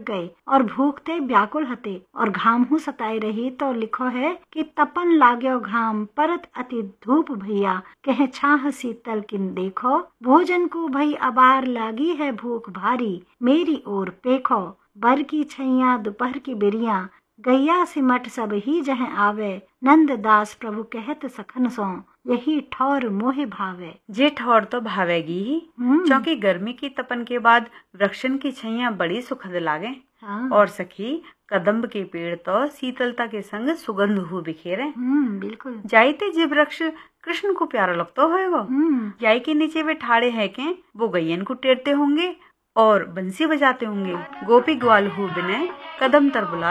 गए और भूखते व्याकुल हते और घाम हूँ सताई रही। तो लिखो है कि तपन लाग्यो घाम परत अति धूप भैया कह छाह शीतल किन देखो भोजन को भई अबार लागी है भूख भारी मेरी ओर पेखो बर की छैया दोपहर की बिरिया गैया सिमट सब ही जह आवे नंद दास प्रभु कहत सखन सो यही ठौर मोहे भावे। जे ठौर तो भावेगी ही क्योंकि गर्मी की तपन के बाद वृक्षन की छैया बड़ी सुखद लागे। हाँ। और सखी कदम्ब के पेड़ तो शीतलता के संग सुगंध हो बिखेरे। बिल्कुल। जाइते जे वृक्ष कृष्ण को प्यारा लगता होएगा। जाई के नीचे वे ठाड़े है के वो गैयन को टेरते होंगे और बंसी बजाते होंगे। गोपी ग्वाल हो बिने कदम तर बुला